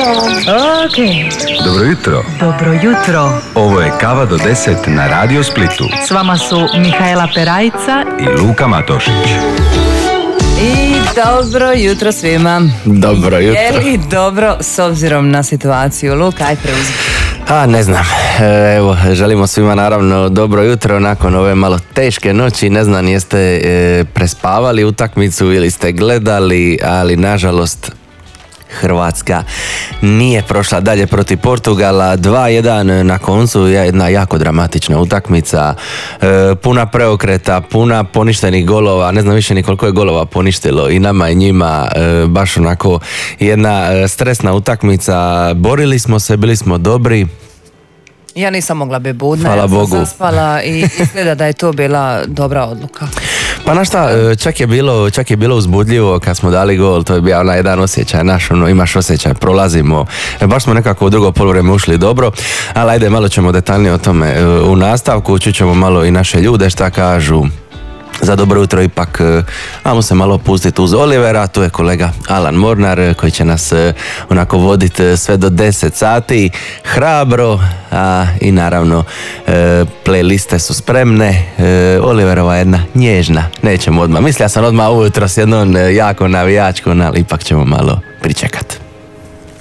Ok. Dobro jutro. Dobro jutro. Ovo je Kava do 10 na Radio Splitu. S vama su Mihajla Perajca I Luka Matošić. I dobro jutro svima. Dobro jutro. Je li dobro s obzirom na situaciju? Luka, aj preuzmi. Ne znam, evo, želimo svima naravno dobro jutro nakon ove malo teške noći. Ne znam, jeste prespavali utakmicu ili ste gledali, ali nažalost Hrvatska nije prošla dalje protiv Portugala. 2-1 na koncu, jedna jako dramatična utakmica, puna preokreta, puna poništenih golova, ne znam više ni koliko je golova poništilo i nama i njima, baš onako jedna stresna utakmica. Borili smo se, bili smo dobri. Ja nisam mogla biti budna, Hvala ja sam Bogu. zaspala i izgleda da je to bila dobra odluka. Pa na šta, čak je bilo uzbudljivo kad smo dali gol, to je bio onaj jedan osjećaj naš, imaš osjećaj, prolazimo, baš smo nekako u drugo poluvrijeme ušli dobro, ali ajde, malo ćemo detaljnije o tome u nastavku, čućemo malo i naše ljude šta kažu. Za dobro jutro ipak ajmo se malo pustiti uz Olivera, tu je kolega Alan Mornar koji će nas onako voditi sve do 10 sati, hrabro, i naravno playliste su spremne, Oliverova jedna nježna, nećemo odmah, mislio sam odmah ujutro s jednom jako navijačkom, ali ipak ćemo malo pričekati.